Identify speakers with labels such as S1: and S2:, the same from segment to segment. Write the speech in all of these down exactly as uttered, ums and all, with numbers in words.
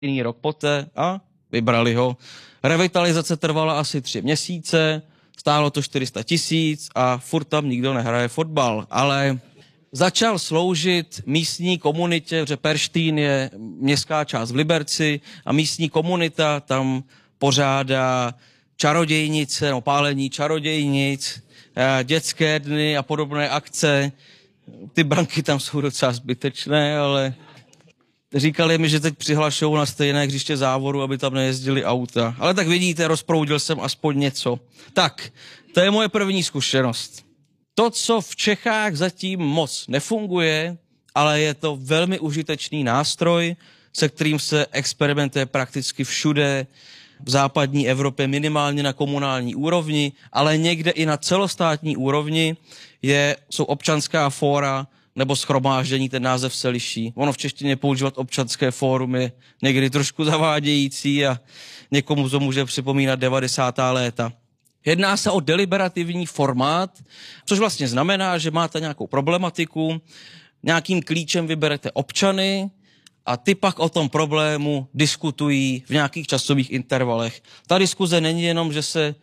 S1: jiný rok poté a vybrali ho. Revitalizace trvala asi tři měsíce, stálo to čtyři sta tisíc a furt tam nikdo nehraje fotbal, ale začal sloužit místní komunitě, protože Perštýn je městská část v Liberci a místní komunita tam pořádá čarodějnice, no pálení čarodějnic, dětské dny a podobné akce. Ty branky tam jsou docela zbytečné, ale říkali mi, že teď přihlašou na stejné hřiště závodu, aby tam nejezdili auta. Ale tak vidíte, rozproudil jsem aspoň něco. Tak, to je moje první zkušenost. To, co v Čechách zatím moc nefunguje, ale je to velmi užitečný nástroj, se kterým se experimentuje prakticky všude v západní Evropě, minimálně na komunální úrovni, ale někde i na celostátní úrovni je, jsou občanská fóra nebo shromáždění, ten název se liší. Ono v češtině používat občanské fórum je někdy trošku zavádějící a někomu to může připomínat devadesátá léta. Jedná se o deliberativní formát, což vlastně znamená, že máte nějakou problematiku, nějakým klíčem vyberete občany a ty pak o tom problému diskutují v nějakých časových intervalech. Ta diskuze není jenom, že se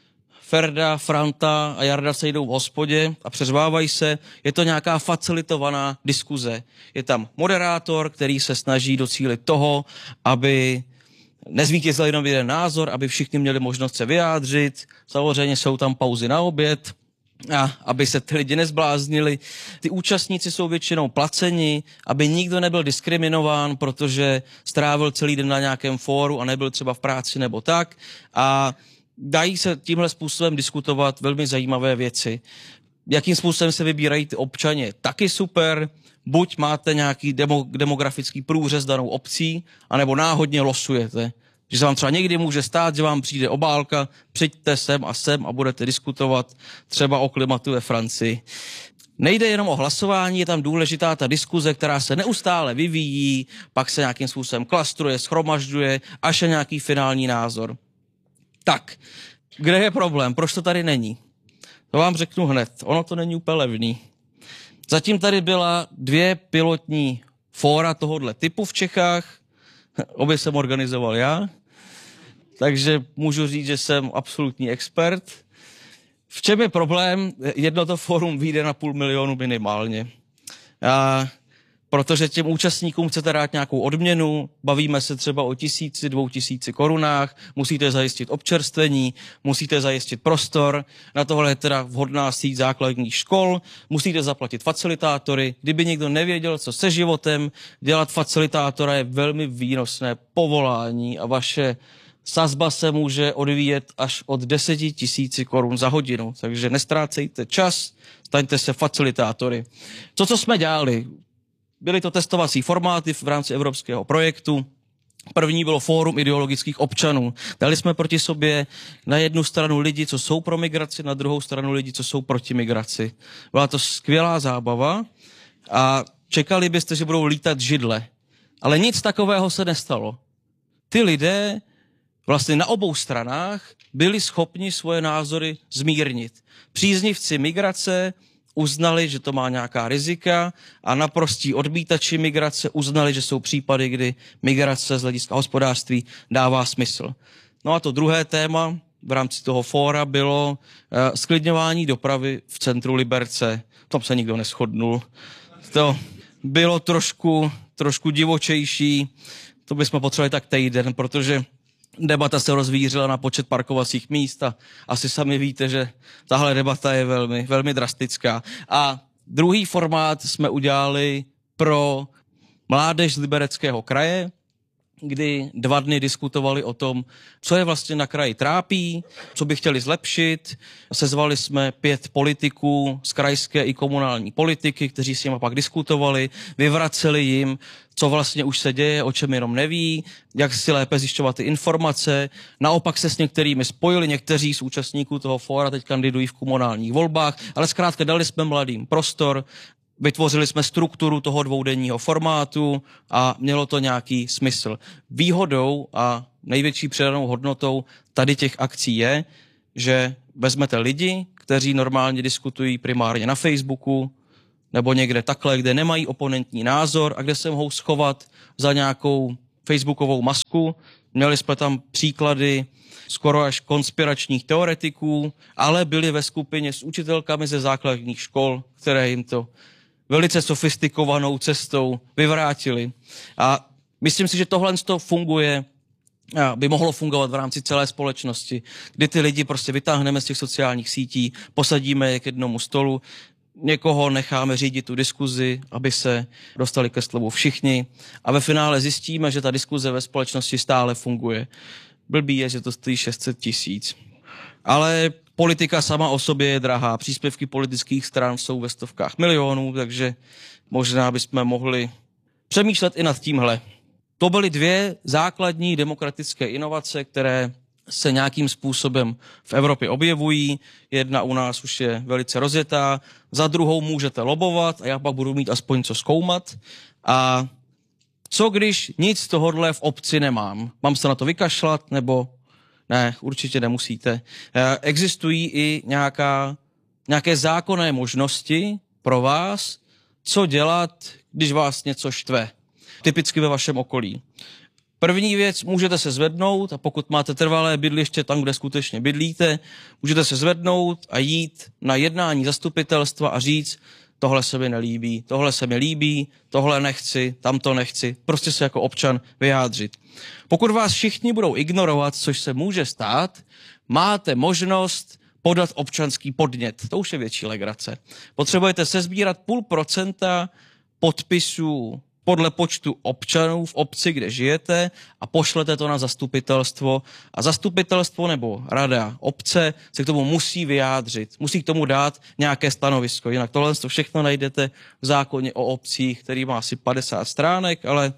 S1: Ferda, Franta a Jarda sejdou v hospodě a přeřvávají se, je to nějaká facilitovaná diskuze. Je tam moderátor, který se snaží docílit toho, aby nezvítězil jenom jeden názor, aby všichni měli možnost se vyjádřit. Samozřejmě jsou tam pauzy na oběd, a aby se ty lidi nezbláznili. Ty účastníci jsou většinou placeni, aby nikdo nebyl diskriminován, protože strávil celý den na nějakém fóru a nebyl třeba v práci nebo tak. A dají se tímhle způsobem diskutovat velmi zajímavé věci. Jakým způsobem se vybírají ty občané, taky super. Buď máte nějaký demo, demografický průřez danou obcí, anebo náhodně losujete. Že se vám třeba někdy může stát, že vám přijde obálka, přijďte sem a sem a budete diskutovat třeba o klimatu ve Francii. Nejde jenom o hlasování, je tam důležitá ta diskuze, která se neustále vyvíjí, pak se nějakým způsobem klastruje, schromažďuje, až je nějaký finální názor. Tak, kde je problém? Proč to tady není? To vám řeknu hned. Ono to není úplně levný. Zatím tady byla dvě pilotní fóra tohohle typu v Čechách. Obě jsem organizoval já. Takže můžu říct, že jsem absolutní expert. V čem je problém? Jedno to fórum vyjde na půl milionu minimálně. A protože těm účastníkům chcete dát nějakou odměnu, bavíme se třeba o tisíci, dvou tisíci korunách, musíte zajistit občerstvení, musíte zajistit prostor, na tohle je teda vhodná síť základních škol, musíte zaplatit facilitátory. Kdyby někdo nevěděl, co se životem, dělat facilitátora je velmi výnosné povolání a vaše sazba se může odvíjet až od deseti tisíci korun za hodinu. Takže nestrácejte čas, staňte se facilitátory. To, co jsme dělali, byly to testovací formáty v rámci evropského projektu. První bylo fórum ideologických občanů. Dali jsme proti sobě na jednu stranu lidi, co jsou pro migraci, na druhou stranu lidi, co jsou proti migraci. Byla to skvělá zábava a čekali byste, že budou lítat židle. Ale nic takového se nestalo. Ty lidé vlastně na obou stranách byli schopni svoje názory zmírnit. Příznivci migrace uznali, že to má nějaká rizika a naprostí odmítači migrace uznali, že jsou případy, kdy migrace z hlediska hospodářství dává smysl. No a to druhé téma v rámci toho fóra bylo uh, sklidňování dopravy v centru Liberce. Tam se nikdo neshodnul. To bylo trošku, trošku divočejší. To bychom potřebovali tak týden, protože debata se rozvířila na počet parkovacích míst a asi sami víte, že tahle debata je velmi, velmi drastická. A druhý formát jsme udělali pro mládež z Libereckého kraje, kdy dva dny diskutovali o tom, co je vlastně na kraji trápí, co by chtěli zlepšit. Sezvali jsme pět politiků z krajské i komunální politiky, kteří s nimi pak diskutovali, vyvraceli jim, co vlastně už se děje, o čem jenom neví, jak si lépe zjišťovat ty informace. Naopak se s některými spojili, někteří z účastníků toho fóra teď kandidují v komunálních volbách, ale zkrátka dali jsme mladým prostor, vytvořili jsme strukturu toho dvoudenního formátu a mělo to nějaký smysl. Výhodou a největší přidanou hodnotou tady těch akcí je, že vezmete lidi, kteří normálně diskutují primárně na Facebooku nebo někde takhle, kde nemají oponentní názor a kde se mohou schovat za nějakou facebookovou masku, měli jsme tam příklady skoro až konspiračních teoretiků, ale byli ve skupině s učitelkami ze základních škol, které jim to velice sofistikovanou cestou vyvrátili. A myslím si, že tohle funguje, by mohlo fungovat v rámci celé společnosti, kdy ty lidi prostě vytáhneme z těch sociálních sítí, posadíme je k jednomu stolu, někoho necháme řídit tu diskuzi, aby se dostali ke slovu všichni a ve finále zjistíme, že ta diskuze ve společnosti stále funguje. Blbý je, že to stojí šest set tisíc. Ale politika sama o sobě je drahá. Příspěvky politických stran jsou ve stovkách milionů, takže možná bychom mohli přemýšlet i nad tímhle. To byly dvě základní demokratické inovace, které se nějakým způsobem v Evropě objevují. Jedna u nás už je velice rozjetá, za druhou můžete lobovat a já pak budu mít aspoň co zkoumat. A co když nic z tohohle v obci nemám? Mám se na to vykašlat nebo ne, určitě nemusíte. Existují i nějaká, nějaké zákonné možnosti pro vás, co dělat, když vás něco štve. Typicky ve vašem okolí. První věc, můžete se zvednout a pokud máte trvalé bydliště tam, kde skutečně bydlíte, můžete se zvednout a jít na jednání zastupitelstva a říct, tohle se mi nelíbí, tohle se mi líbí, tohle nechci, tamto nechci, prostě se jako občan vyjádřit. Pokud vás všichni budou ignorovat, což se může stát, máte možnost podat občanský podnět. To už je větší legrace. Potřebujete sesbírat půl procenta podpisů podle počtu občanů v obci, kde žijete a pošlete to na zastupitelstvo a zastupitelstvo nebo rada obce se k tomu musí vyjádřit, musí k tomu dát nějaké stanovisko, jinak tohle to všechno najdete v zákoně o obcích, který má asi padesát stránek, ale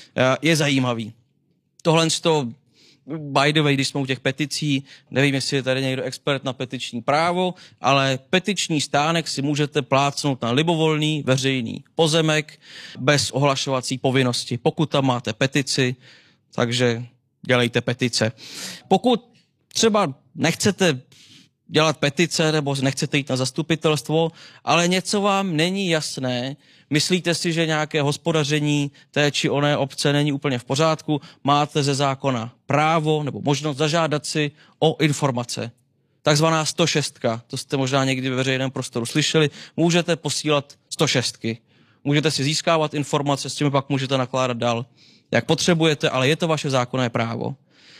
S1: je zajímavý. Tohle to, by the way, když jsme u těch peticí, nevím, jestli je tady někdo expert na petiční právo, ale petiční stánek si můžete plácnout na libovolný veřejný pozemek bez ohlašovací povinnosti. Pokud tam máte petici, takže dělejte petice. Pokud třeba nechcete dělat petice nebo nechcete jít na zastupitelstvo, ale něco vám není jasné, myslíte si, že nějaké hospodaření té či oné obce není úplně v pořádku, máte ze zákona právo nebo možnost zažádat si o informace. Takzvaná sto šest, to jste možná někdy ve veřejném prostoru slyšeli, můžete posílat sto šest. Můžete si získávat informace, s těmi pak můžete nakládat dál, jak potřebujete, ale je to vaše zákonné právo.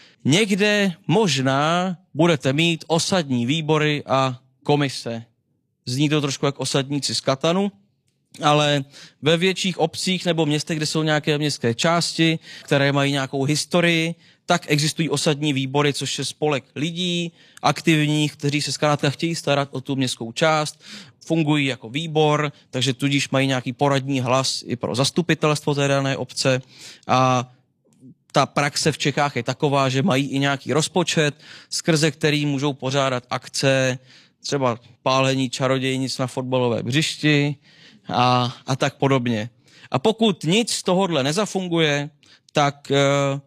S1: Někde možná budete mít osadní výbory a komise. Zní to trošku jak osadníci z Katanu, ale ve větších obcích nebo městech, kde jsou nějaké městské části, které mají nějakou historii, tak existují osadní výbory, což je spolek lidí, aktivních, kteří se zkrátka chtějí starat o tu městskou část, fungují jako výbor, takže tudíž mají nějaký poradní hlas i pro zastupitelstvo té dané obce a ta praxe v Čechách je taková, že mají i nějaký rozpočet, skrze který můžou pořádat akce, třeba pálení čarodějnic na fotbalové hřišti a, a tak podobně. A pokud nic z tohohle nezafunguje, tak e,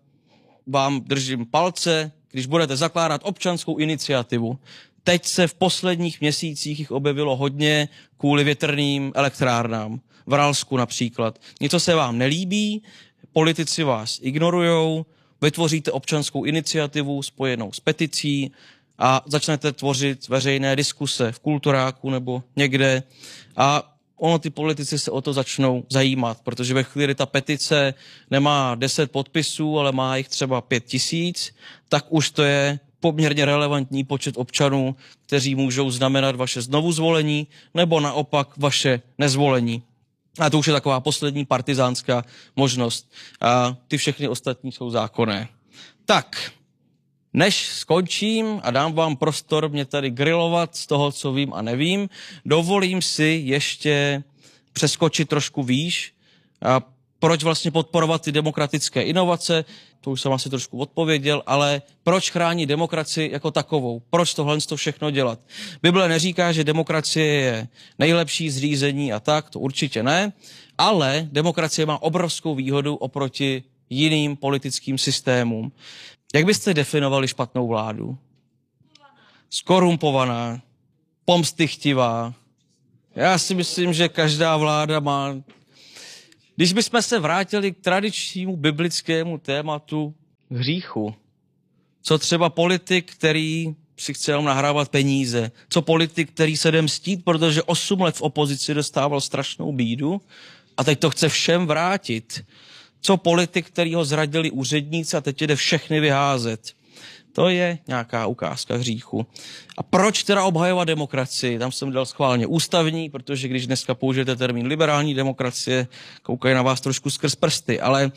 S1: vám držím palce, když budete zakládat občanskou iniciativu. Teď se v posledních měsících jich objevilo hodně kvůli větrným elektrárnám. V Ralsku například. Něco se vám nelíbí, politici vás ignorujou, vytvoříte občanskou iniciativu spojenou s peticí a začnete tvořit veřejné diskuse v kulturáku nebo někde a ono ty politici se o to začnou zajímat, protože ve chvíli, kdy ta petice nemá deset podpisů, ale má jich třeba pět tisíc, tak už to je poměrně relevantní počet občanů, kteří můžou znamenat vaše znovuzvolení nebo naopak vaše nezvolení. A to už je taková poslední partizánská možnost. A ty všechny ostatní jsou zákonné. Tak, než skončím a dám vám prostor mě tady grilovat z toho, co vím a nevím, dovolím si ještě přeskočit trošku výš. A proč vlastně podporovat ty demokratické inovace? To už jsem asi trošku odpověděl, ale proč chránit demokracii jako takovou? Proč tohle to všechno dělat? Bible neříká, že demokracie je nejlepší zřízení a tak, to určitě ne, ale demokracie má obrovskou výhodu oproti jiným politickým systémům. Jak byste definovali špatnou vládu? Skorumpovaná, pomstychtivá. Já si myslím, že každá vláda má Když bychom se vrátili k tradičnímu biblickému tématu hříchu, co třeba politik, který si chce jenom nahrávat peníze, co politik, který se jde mstít, protože osm let v opozici dostával strašnou bídu a teď to chce všem vrátit. Co politik, který ho zradili úředníci a teď jde všechny vyházet. To je nějaká ukázka hříchu. A proč teda obhajovat demokracii? Tam jsem dal schválně ústavní, protože když dneska použijete termín liberální demokracie, koukají na vás trošku skrz prsty, ale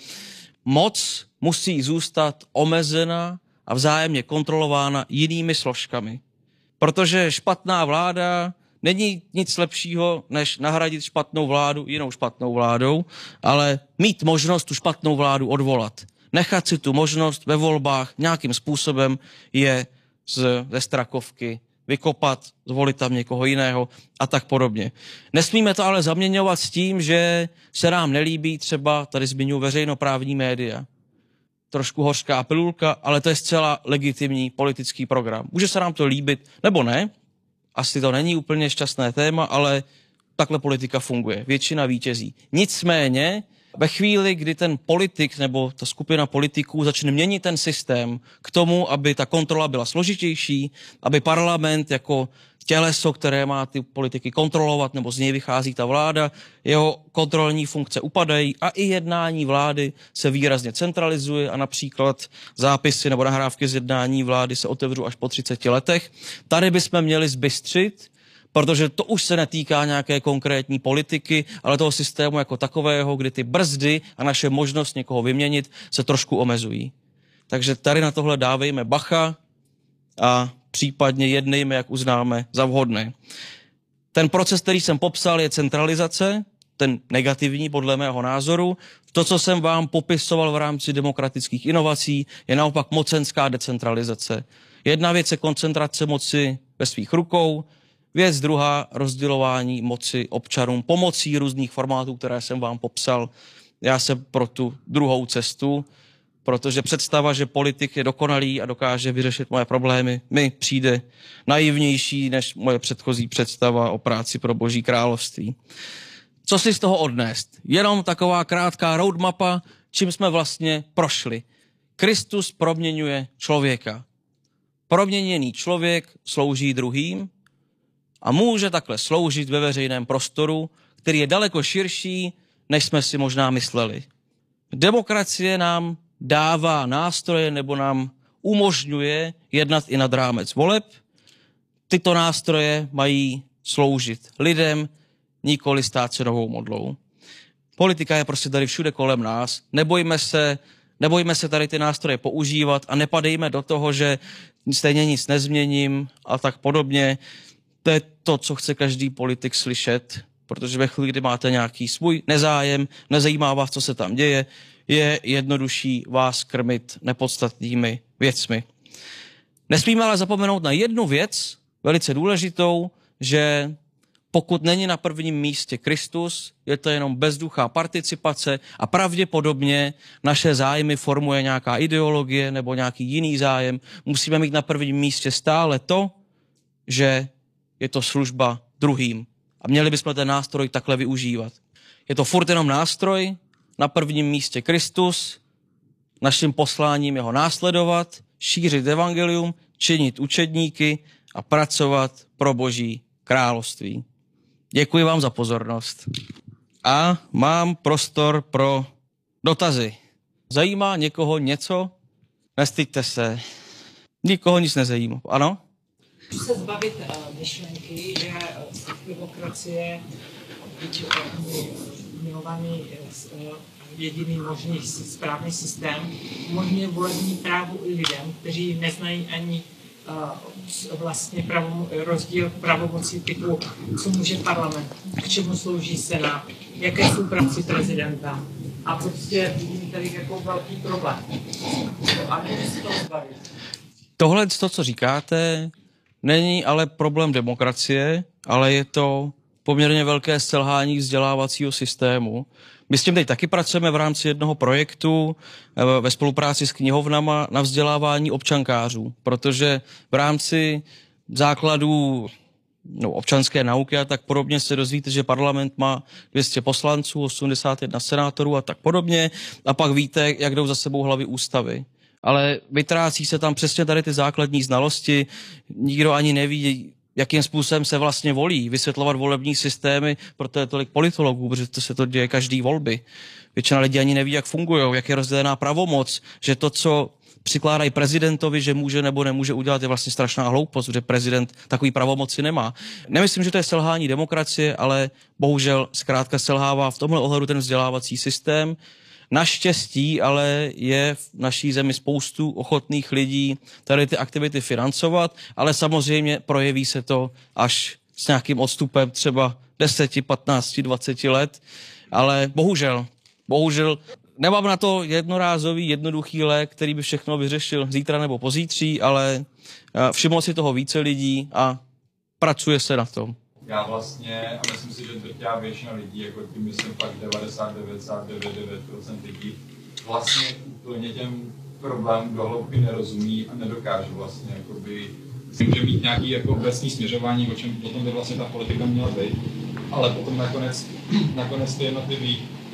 S1: moc musí zůstat omezena a vzájemně kontrolována jinými složkami. Protože špatná vláda není nic lepšího, než nahradit špatnou vládu jinou špatnou vládou, ale mít možnost tu špatnou vládu odvolat. Nechat si tu možnost ve volbách nějakým způsobem je z, ze Strakovky vykopat, zvolit tam někoho jiného a tak podobně. Nesmíme to ale zaměňovat s tím, že se nám nelíbí třeba, tady zmiňuji veřejnoprávní média. Trošku hořká pilulka, ale to je zcela legitimní politický program. Může se nám to líbit, nebo ne. Asi to není úplně šťastné téma, ale takhle politika funguje. Většina vítězí. Nicméně, ve chvíli, kdy ten politik nebo ta skupina politiků začne měnit ten systém k tomu, aby ta kontrola byla složitější, aby parlament jako těleso, které má ty politiky kontrolovat, nebo z něj vychází ta vláda, jeho kontrolní funkce upadají a i jednání vlády se výrazně centralizuje a například zápisy nebo nahrávky z jednání vlády se otevřou až po třiceti letech. Tady bychom měli zbystřit, protože to už se netýká nějaké konkrétní politiky, ale toho systému jako takového, kdy ty brzdy a naše možnost někoho vyměnit se trošku omezují. Takže tady na tohle dávejme bacha a případně jednejme, jak uznáme za vhodné. Ten proces, který jsem popsal, je centralizace, ten negativní podle mého názoru. To, co jsem vám popisoval v rámci demokratických inovací, je naopak mocenská decentralizace. Jedna věc je koncentrace moci ve svých rukou, věc druhá rozdělování moci občanům pomocí různých formátů, které jsem vám popsal. Já jsem pro tu druhou cestu, protože představa, že politik je dokonalý a dokáže vyřešit moje problémy, mi přijde naivnější než moje předchozí představa o práci pro Boží království. Co si z toho odnést? Jenom taková krátká roadmapa, čím jsme vlastně prošli. Kristus proměňuje člověka. Proměněný člověk slouží druhým a může takhle sloužit ve veřejném prostoru, který je daleko širší, než jsme si možná mysleli. Demokracie nám dává nástroje nebo nám umožňuje jednat i nad rámec voleb. Tyto nástroje mají sloužit lidem, nikoli stát se novou modlou. Politika je prostě tady všude kolem nás. Nebojme se, nebojme se tady ty nástroje používat a nepadejme do toho, že stejně nic nezměním a tak podobně. To je to, co chce každý politik slyšet, protože ve chvíli, kdy máte nějaký svůj nezájem, nezajímá vás, co se tam děje, je jednodušší vás krmit nepodstatnými věcmi. Nesmíme ale zapomenout na jednu věc, velice důležitou, že pokud není na prvním místě Kristus, je to jenom bezduchá participace a pravděpodobně naše zájmy formuje nějaká ideologie nebo nějaký jiný zájem. Musíme mít na prvním místě stále to, že je to služba druhým. A měli bychom ten nástroj takhle využívat. Je to furt jenom nástroj, na prvním místě Kristus, naším posláním je ho následovat, šířit evangelium, činit učedníky a pracovat pro Boží království. Děkuji vám za pozornost. A mám prostor pro dotazy. Zajímá někoho něco? Nestyďte se. Nikoho nic nezajímá. Ano?
S2: Můžu se zbavit uh, myšlenky, že uh, demokracie, byť milovaný uh, jediný možný správný systém, umožňuje volební právo i lidem, kteří neznají ani uh, vlastně pravomo- rozdíl pravomocí typu, co může parlament, k čemu slouží senát, jaké jsou práci prezidenta. A prostě vidím tady jako velký problém. A můžu se toho zbavit.
S1: Tohle, to, co říkáte, není ale problém demokracie, ale je to poměrně velké selhání vzdělávacího systému. My s tím teď taky pracujeme v rámci jednoho projektu ve spolupráci s knihovnama na vzdělávání občankářů, protože v rámci základů no, občanské nauky a tak podobně, se dozvíte, že parlament má dvě stě poslanců, osmdesát jedna senátorů a tak podobně. A pak víte, jak jdou za sebou hlavy ústavy. Ale vytrácí se tam přesně tady ty základní znalosti. Nikdo ani neví, jakým způsobem se vlastně volí. Vysvětlovat volební systémy, proto je tolik politologů, protože to se to děje každý volby. Většina lidí ani neví, jak fungují, jak je rozdělená pravomoc, že to, co přikládají prezidentovi, že může nebo nemůže udělat, je vlastně strašná hloupost, protože prezident takový pravomoci nemá. Nemyslím, že to je selhání demokracie, ale bohužel zkrátka selhává v tomhle ohledu ten vzdělávací systém. Naštěstí ale je v naší zemi spoustu ochotných lidí tady ty aktivity financovat, ale samozřejmě projeví se to až s nějakým odstupem třeba deset, patnáct, dvacet let, ale bohužel, bohužel nemám na to jednorázový, jednoduchý lék, který by všechno vyřešil zítra nebo pozítří, ale všimlo si toho více lidí a pracuje se na tom.
S3: Já vlastně, a myslím si, že drtivá většina lidí, jako tím myslím pak devadesát devět celá devadesát devět procent lidí, vlastně úplně těm problémům do hloubky nerozumí a nedokáže vlastně jakoby, může mít nějaký jako obecný směřování, o čem potom by vlastně ta politika měla být, ale potom nakonec, nakonec ty jednotlivý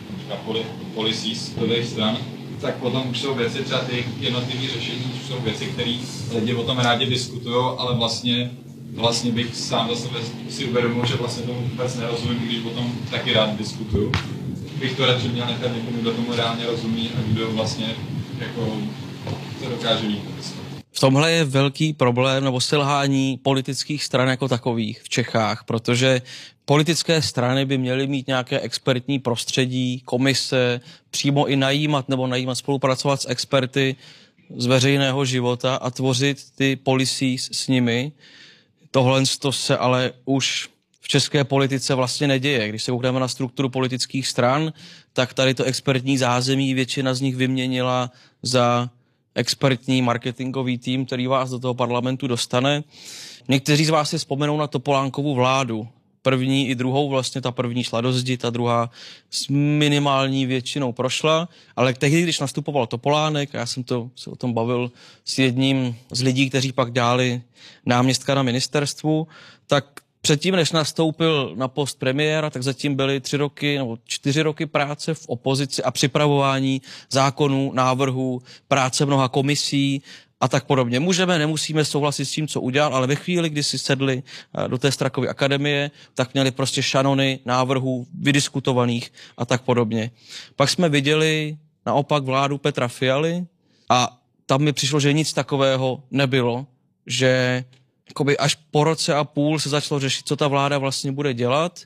S3: policies do těch stran, tak potom už jsou věci, třeba ty jednotlivé řešení, už jsou věci, které lidi o tom rádi diskutují, ale vlastně Vlastně bych sám za sebe si uvědomil, že vlastně tomu vůbec nerozumím, když o tom taky rád diskutuju. Bych to radši měl nechat někomu, kdo tomu reálně rozumí a kdo vlastně jako to dokáže líp.
S1: V tomhle je velký problém nebo selhání politických stran jako takových v Čechách, protože politické strany by měly mít nějaké expertní prostředí, komise, přímo i najímat nebo najímat spolupracovat s experty z veřejného života a tvořit ty policies s nimi. Tohle to se ale už v české politice vlastně neděje. Když se koukneme na strukturu politických stran, tak tady to expertní zázemí většina z nich vyměnila za expertní marketingový tým, který vás do toho parlamentu dostane. Někteří z vás si vzpomenou na Topolánkovu vládu. První i druhou, vlastně ta první šla do zdi, ta druhá s minimální většinou prošla, ale tehdy, když nastupoval Topolánek, já jsem to, se o tom bavil s jedním z lidí, kteří pak dělali náměstka na ministerstvu, tak předtím, než nastoupil na post premiéra, tak zatím byly tři roky nebo čtyři roky práce v opozici a připravování zákonů, návrhů, práce mnoha komisí a tak podobně. Můžeme, nemusíme souhlasit s tím, co udělal, ale ve chvíli, kdy si sedli do té Strakovy akademie, tak měli prostě šanony návrhů vydiskutovaných a tak podobně. Pak jsme viděli naopak vládu Petra Fialy a tam mi přišlo, že nic takového nebylo, že jakoby až po roce a půl se začalo řešit, co ta vláda vlastně bude dělat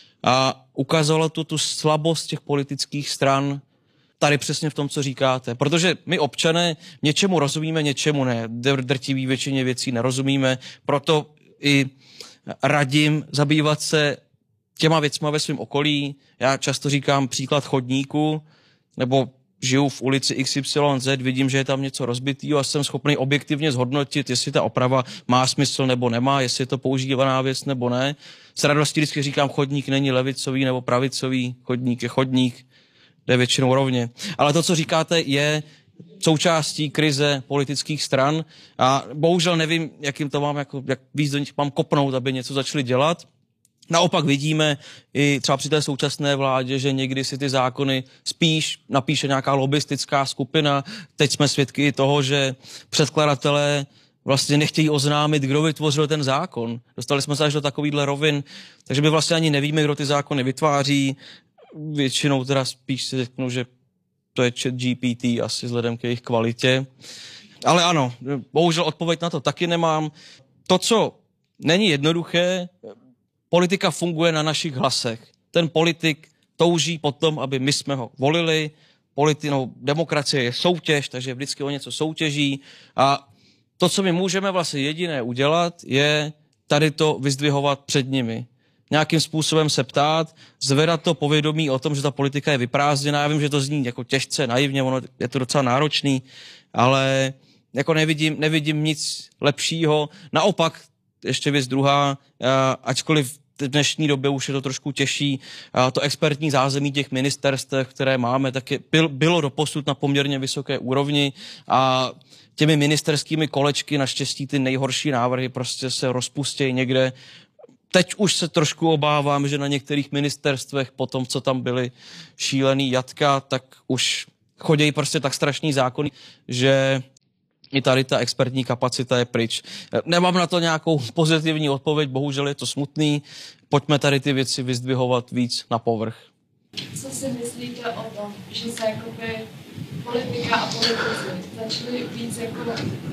S1: a ukázalo to tu slabost těch politických stran tady přesně v tom, co říkáte. Protože my občané něčemu rozumíme, něčemu ne. Drtivý většině věcí nerozumíme, proto i radím zabývat se těma věcma ve svém okolí. Já často říkám příklad chodníku, nebo žiju v ulici X Y Z, vidím, že je tam něco rozbitýho a jsem schopný objektivně zhodnotit, jestli ta oprava má smysl nebo nemá, jestli je to používaná věc nebo ne. S radostí vždycky říkám, chodník není levicový nebo pravicový, chodník je chodník, jde většinou rovně. Ale to, co říkáte, je součástí krize politických stran a bohužel nevím, jakým to mám, jako, jak víc do nich mám kopnout, aby něco začali dělat. Naopak vidíme i třeba při té současné vládě, že někdy si ty zákony spíš napíše nějaká lobistická skupina. Teď jsme svědky toho, že předkladatelé vlastně nechtějí oznámit, kdo vytvořil ten zákon. Dostali jsme se až do takovýchhle rovin, takže my vlastně ani nevíme, kdo ty zákony vytváří. Většinou teda spíš si řeknu, že to je chat G P T asi vzhledem k jejich kvalitě. Ale ano, bohužel odpověď na to taky nemám. To, co není jednoduché, politika funguje na našich hlasech. Ten politik touží potom, aby my jsme ho volili. Politi- no, demokracie je soutěž, takže vždycky o něco soutěží. A to, co my můžeme vlastně jediné udělat, je tady to vyzdvihovat před nimi. Nějakým způsobem se ptát, zvedat to povědomí o tom, že ta politika je vyprázdněná. Já vím, že to zní jako těžce, naivně, ono je to docela náročný, ale jako nevidím, nevidím nic lepšího. Naopak, ještě věc druhá, ačkoliv v dnešní době už je to trošku těžší, to expertní zázemí těch ministerstev, které máme, tak je, bylo doposud na poměrně vysoké úrovni a těmi ministerskými kolečky naštěstí ty nejhorší návrhy prostě se rozpustějí někde teď už se trošku obávám, že na některých ministerstvech po tom, co tam byly šílený jatka, tak už chodějí prostě tak strašný zákony, že i tady ta expertní kapacita je pryč. Nemám na to nějakou pozitivní odpověď, bohužel je to smutný. Pojďme tady ty věci vyzdvihovat víc na povrch.
S4: Co si myslíte o tom, že se jakoby politika a politici začali víc jako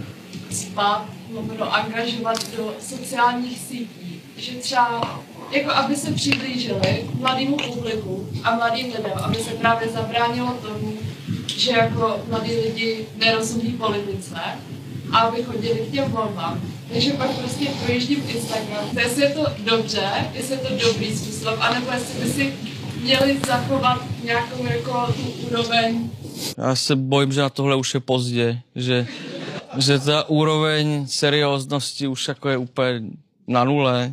S4: spát nebo angažovat do sociálních sítí, že třeba jako aby se přiblížili mladému publiku a mladým lidem, aby se právě zabránilo tomu, že jako mladí lidi nerozumí politice a aby chodili k těm volbám. Takže pak prostě projíždím Instagram. Jestli je to dobře, jestli je to dobrý způsob, anebo jestli by si měli zachovat nějakou jako tu úroveň.
S1: Já se bojím, že na tohle už je pozdě, že, že ta úroveň serióznosti už jako je úplně na nule.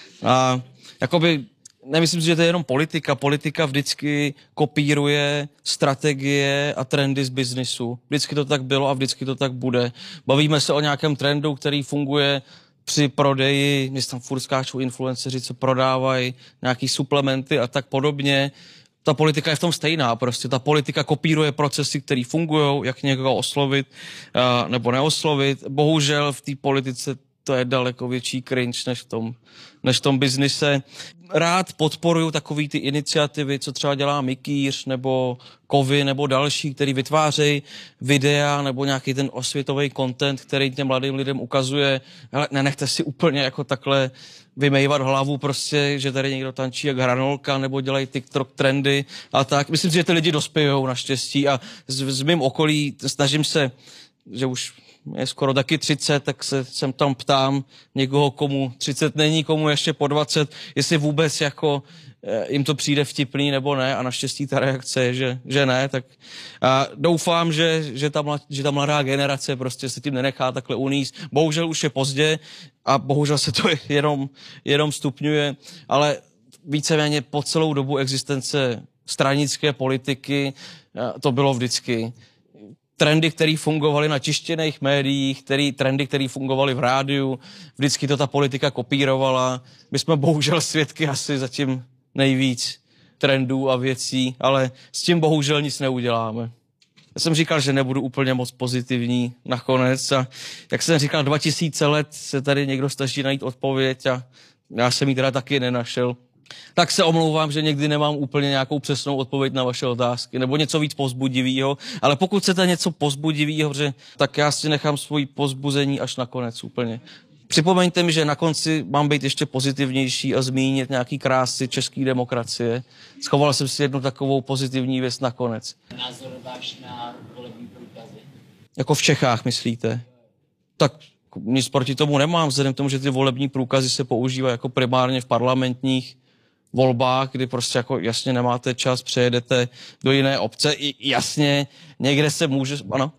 S1: A jakoby nemyslím si, že to je jenom politika. Politika vždycky kopíruje strategie a trendy z biznisu. Vždycky to tak bylo a vždycky to tak bude. Bavíme se o nějakém trendu, který funguje při prodeji, mě tam furt skáčou influenceři, co prodávají nějaký suplementy a tak podobně. Ta politika je v tom stejná, prostě ta politika kopíruje procesy, které fungují, jak někoho oslovit uh, nebo neoslovit. Bohužel v té politice to je daleko větší cringe než v tom, než v tom biznise. Rád podporuju takový ty iniciativy, co třeba dělá Mikýř nebo Kovy nebo další, který vytvářejí videa nebo nějaký ten osvětový content, který těm mladým lidem ukazuje, hele, nenechte si úplně jako takhle vymejvat hlavu prostě, že tady někdo tančí jak hranolka nebo dělají TikTok trendy a tak. Myslím si, že ty lidi dospějou naštěstí a z, z mým okolí snažím se, že už je skoro taky třicet, tak se sem tam ptám někoho, komu třicet není, komu ještě po dvacet, jestli vůbec jako e, jim to přijde vtipný nebo ne a naštěstí ta reakce je, že, že ne, tak a doufám, že, že, ta mlad, že ta mladá generace prostě se tím nenechá takhle uníst. Bohužel už je pozdě a bohužel se to jenom, jenom stupňuje, ale víceméně po celou dobu existence stranické politiky e, to bylo vždycky. Trendy, které fungovaly na tištěných médiích, který, trendy, které fungovaly v rádiu, vždycky to ta politika kopírovala. My jsme bohužel svědky asi zatím nejvíc trendů a věcí, ale s tím bohužel nic neuděláme. Já jsem říkal, že nebudu úplně moc pozitivní nakonec a jak jsem říkal, dva tisíce let se tady někdo snaží najít odpověď a já jsem ji teda taky nenašel. Tak se omlouvám, že někdy nemám úplně nějakou přesnou odpověď na vaše otázky, nebo něco víc povzbudivého, ale pokud chcete něco povzbudivého, tak já si nechám svoji povzbuzení až nakonec úplně. Připomeňte mi, že na konci mám být ještě pozitivnější a zmínit nějaký krásy české demokracie. Schoval jsem si jednu takovou pozitivní věc nakonec.
S5: Názor váš na volební průkazy?
S1: Jako v Čechách, myslíte? Tak nic proti tomu nemám, vzhledem k tomu, že ty volební průkazy se používají jako primárně v parlamentních volbách, kdy prostě jako jasně nemáte čas, přejedete do jiné obce i jasně někde se může, ano?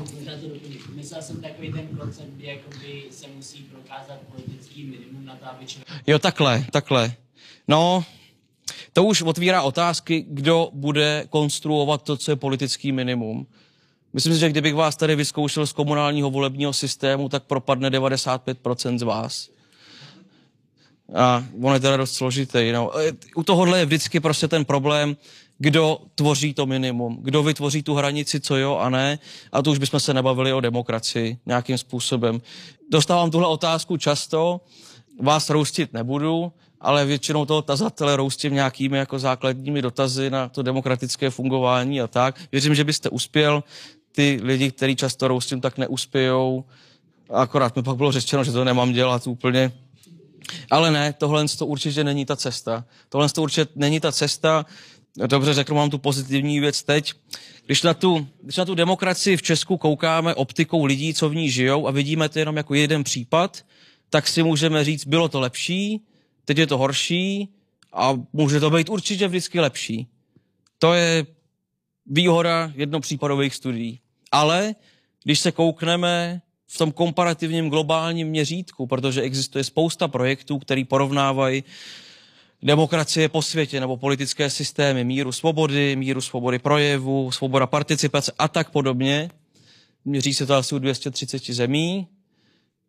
S5: Myslel jsem takový ten koncept, kdy jakoby se musí prokázat politický minimum na to, aby člověk...
S1: Jo, takhle, takhle. No, to už otvírá otázky, kdo bude konstruovat to, co je politický minimum. Myslím si, že kdybych vás tady vyzkoušel z komunálního volebního systému, tak propadne devadesát pět procent z vás. A on je teda dost složitý. No. U tohohle je vždycky prostě ten problém, kdo tvoří to minimum, kdo vytvoří tu hranici, co jo a ne. A to už bychom se nebavili o demokracii nějakým způsobem. Dostávám tuhle otázku často, vás roustit nebudu, ale většinou toho tazatele roustím nějakými jako základními dotazy na to demokratické fungování a tak. Věřím, že byste uspěl. Ty lidi, který často roustím, tak neuspějou. Akorát mi pak bylo řečeno, že to nemám dělat úplně. Ale ne, tohle to určitě není ta cesta. Tohle to určitě není ta cesta. Dobře, řeknu, mám tu pozitivní věc teď. Když na tu, když na tu demokracii v Česku koukáme optikou lidí, co v ní žijou a vidíme to jenom jako jeden případ, tak si můžeme říct, bylo to lepší, teď je to horší a může to být určitě vždycky lepší. To je výhoda jednopřípadových studií. Ale když se koukneme v tom komparativním globálním měřítku, protože existuje spousta projektů, který porovnávají demokracie po světě nebo politické systémy, míru svobody, míru svobody projevu, svoboda participace a tak podobně. Měří se to asi u dvě stě třicet zemí.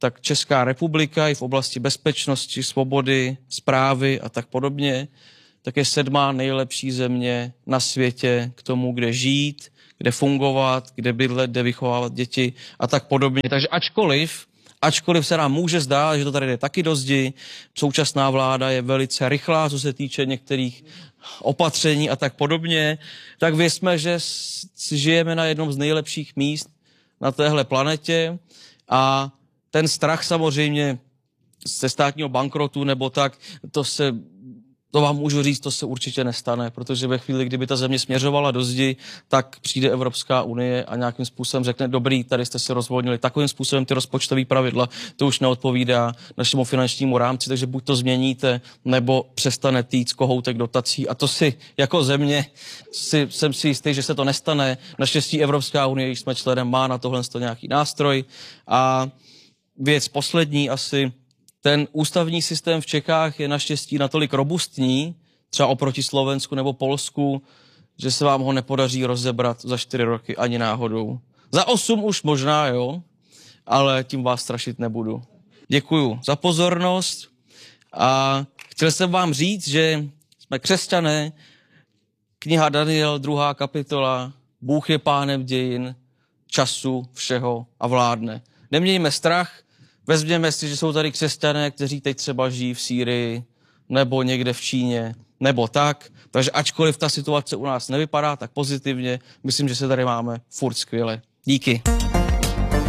S1: tak Česká republika i v oblasti bezpečnosti, svobody, správy a tak podobně, tak je sedmá nejlepší země na světě k tomu, kde žít, kde fungovat, kde bydlet, kde vychovávat děti a tak podobně. Takže ačkoliv, ačkoliv se nám může zdát, že to tady jde taky do zdi, současná vláda je velice rychlá, co se týče některých opatření a tak podobně, tak věřme, že žijeme na jednom z nejlepších míst na téhle planetě a ten strach samozřejmě ze státního bankrotu nebo tak, to se, to vám můžu říct, to se určitě nestane, protože ve chvíli, kdyby ta země směřovala do zdi, tak přijde Evropská unie a nějakým způsobem řekne, dobrý, tady jste se rozvolnili takovým způsobem ty rozpočtové pravidla, to už neodpovídá našemu finančnímu rámci, takže buď to změníte, nebo přestanete jít z kohoutek dotací a to si jako země si, jsem si jistý, že se to nestane. Naštěstí Evropská unie, když jsme členem, má na tohle nějaký nástroj a věc poslední asi, ten ústavní systém v Čechách je naštěstí natolik robustní, třeba oproti Slovensku nebo Polsku, že se vám ho nepodaří rozebrat za čtyři roky ani náhodou. Za osm už možná, jo, ale tím vás strašit nebudu. Děkuju za pozornost a chtěl jsem vám říct, že jsme křesťané, kniha Daniel, druhá kapitola, Bůh je pánem dějin, času, všeho a vládne. Nemějme strach, vezměme si, že jsou tady křesťané, kteří teď třeba žijí v Sýrii, nebo někde v Číně, nebo tak. Takže ačkoliv ta situace u nás nevypadá tak pozitivně, myslím, že se tady máme furt skvěle. Díky.